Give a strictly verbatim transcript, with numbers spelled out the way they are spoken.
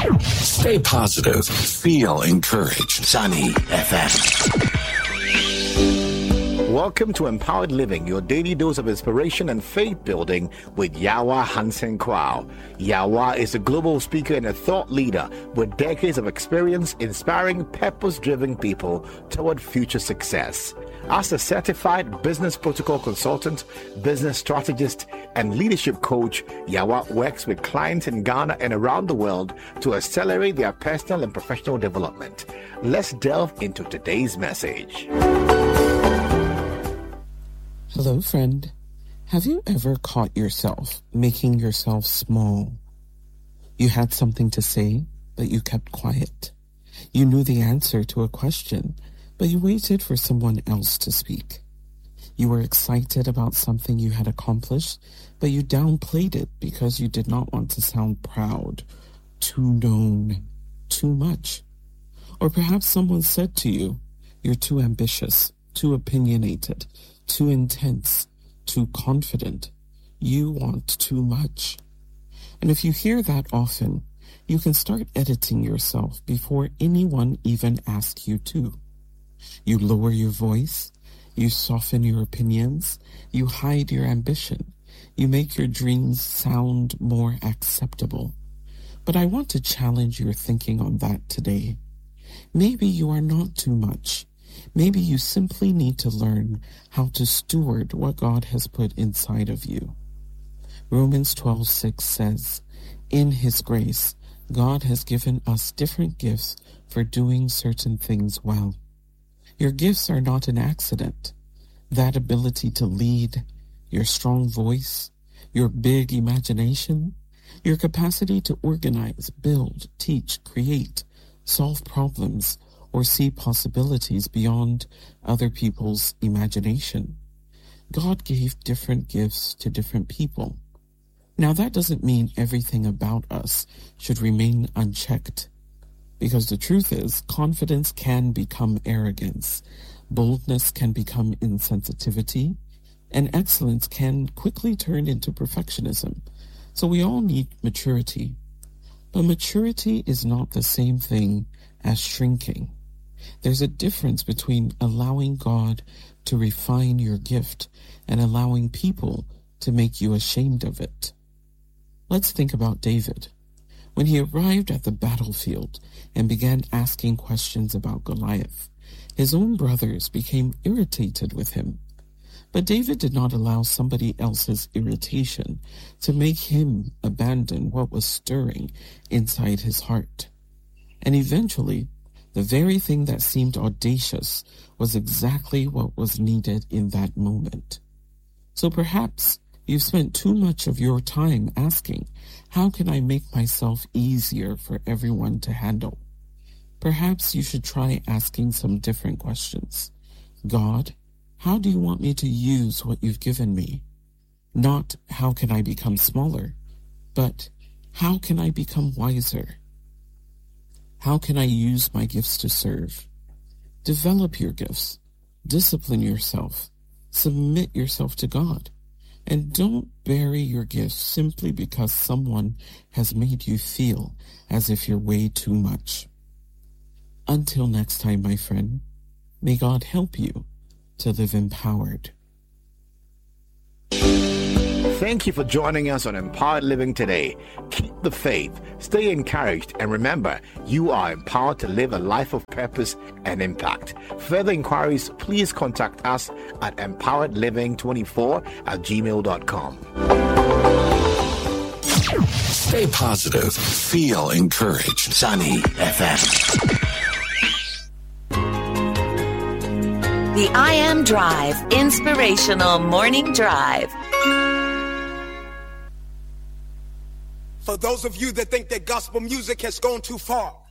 Stay positive. Feel encouraged. Sunny F M. Welcome to Empowered Living, your daily dose of inspiration and faith building with Yawa Hansen Kwao. Yawa is a global speaker and a thought leader with decades of experience inspiring purpose-driven people toward future success. As a certified business protocol consultant, business strategist, and leadership coach, Yawa works with clients in Ghana and around the world to accelerate their personal and professional development. Let's delve into today's message. Hello, friend. Have you ever caught yourself making yourself small? You had something to say, but you kept quiet. You knew the answer to a question, but you waited for someone else to speak. You were excited about something you had accomplished, but you downplayed it because you did not want to sound proud, too known, too much. Or perhaps someone said to you, you're too ambitious, too opinionated, too intense, too confident. You want too much. And if you hear that often, you can start editing yourself before anyone even asks you to. You lower your voice, you soften your opinions, you hide your ambition, you make your dreams sound more acceptable. But I want to challenge your thinking on that today. Maybe you are not too much. Maybe you simply need to learn how to steward what God has put inside of you. Romans twelve six says, in His grace, God has given us different gifts for doing certain things well. Your gifts are not an accident. That ability to lead, your strong voice, your big imagination, your capacity to organize, build, teach, create, solve problems, or see possibilities beyond other people's imagination. God gave different gifts to different people. Now, that doesn't mean everything about us should remain unchecked, because the truth is, confidence can become arrogance, boldness can become insensitivity, and excellence can quickly turn into perfectionism. So we all need maturity. But maturity is not the same thing as shrinking. There's a difference between allowing God to refine your gift and allowing people to make you ashamed of it. Let's think about David. When he arrived at the battlefield and began asking questions about Goliath, his own brothers became irritated with him. But David did not allow somebody else's irritation to make him abandon what was stirring inside his heart. And eventually, the very thing that seemed audacious was exactly what was needed in that moment. So perhaps you've spent too much of your time asking, how can I make myself easier for everyone to handle? Perhaps you should try asking some different questions. God, how do you want me to use what you've given me? Not how can I become smaller, but how can I become wiser? How can I use my gifts to serve? Develop your gifts. Discipline yourself. Submit yourself to God. And don't bury your gifts simply because someone has made you feel as if you're way too much. Until next time, my friend, may God help you to live empowered. Thank you for joining us on Empowered Living today. Keep the faith, stay encouraged, and remember, you are empowered to live a life of purpose and impact. Further inquiries, please contact us at empowered living twenty-four at gmail dot com. Stay positive. Feel encouraged. Sunny F M. The I Am Drive, Inspirational Morning Drive. For those of you that think that gospel music has gone too far,